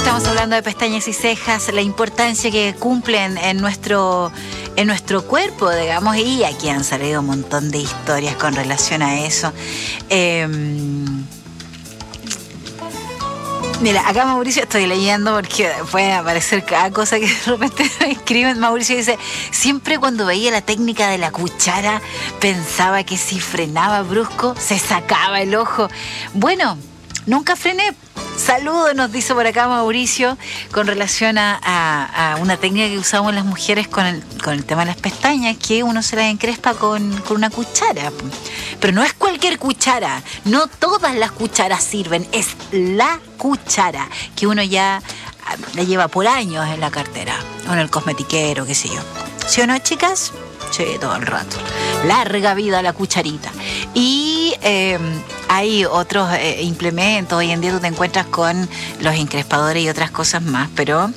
Estamos hablando de pestañas y cejas, la importancia que cumplen en nuestro cuerpo, digamos, y aquí han salido un montón de historias con relación a eso. Mira, acá Mauricio, estoy leyendo porque puede aparecer cada cosa que de repente me escriben. Mauricio dice, siempre cuando veía la técnica de la cuchara pensaba que si frenaba brusco se sacaba el ojo. Bueno, nunca frené. Saludos, nos dice por acá Mauricio, con relación a una técnica que usamos las mujeres con el tema de las pestañas, que uno se las encrespa con una cuchara. Pero no es cualquier cuchara, no todas las cucharas sirven, es la cuchara que uno ya la lleva por años en la cartera, o en el cosmetiquero, qué sé yo. ¿Sí o no, chicas? Sí, todo el rato. Larga vida la cucharita. Y hay otros implementos. Hoy en día tú te encuentras con los encrespadores y otras cosas más, pero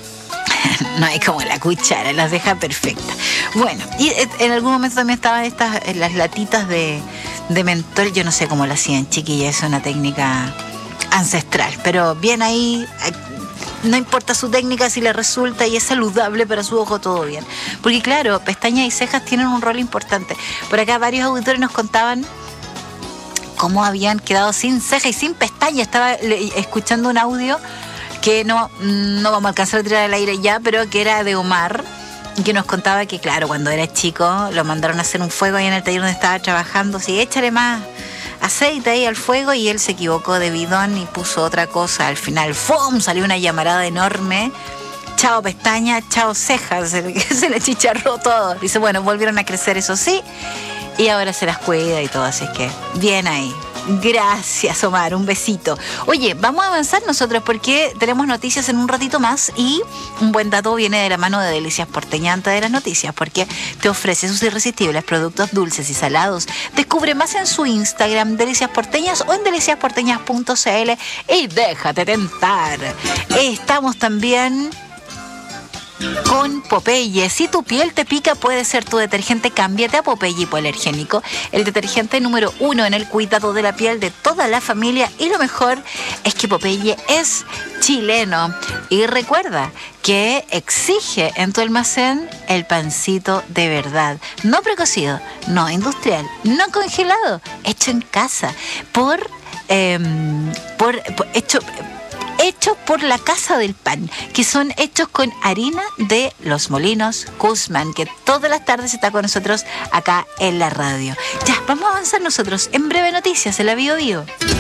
no hay como la cuchara, las deja perfectas. Bueno, y en algún momento también estaban las latitas de mentol. Yo no sé cómo lo hacían, chiquillas, es una técnica ancestral, pero bien ahí. No importa su técnica, si le resulta y es saludable para su ojo, todo bien. Porque claro, pestañas y cejas tienen un rol importante. Por acá varios auditores nos contaban cómo habían quedado sin ceja y sin pestaña. Estaba escuchando un audio que no vamos a alcanzar a tirar al aire ya, pero que era de Omar, que nos contaba que claro, cuando era chico lo mandaron a hacer un fuego ahí en el taller donde estaba trabajando. Sí, échale más aceite ahí al fuego, y él se equivocó de bidón y puso otra cosa. Al final, ¡fum!, salió una llamarada enorme. Chao pestaña, chao cejas, se le chicharró todo. Dice, bueno, volvieron a crecer, eso sí, y ahora se las cuida y todo, así es que bien ahí. Gracias, Omar, un besito. Oye, vamos a avanzar nosotros porque tenemos noticias en un ratito más, y un buen dato viene de la mano de Delicias Porteñas antes de las noticias, porque te ofrece sus irresistibles productos dulces y salados. Descubre más en su Instagram, Delicias Porteñas, o en deliciasporteñas.cl, y déjate tentar. Estamos también con Popeye. Si tu piel te pica, puede ser tu detergente. Cámbiate a Popeye hipoalergénico, el detergente número 1 en el cuidado de la piel de toda la familia. Y lo mejor es que Popeye es chileno. Y recuerda que exige en tu almacén el pancito de verdad, no precocido, no industrial, no congelado, hecho en casa, hechos por la Casa del Pan, que son hechos con harina de Los Molinos Guzmán, que todas las tardes está con nosotros acá en la radio. Ya, vamos a avanzar nosotros en breve noticias en la Bio Bio.